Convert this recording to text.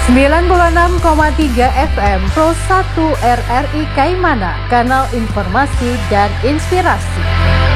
96,3 FM Pro 1 RRI Kaimana, kanal informasi dan inspirasi.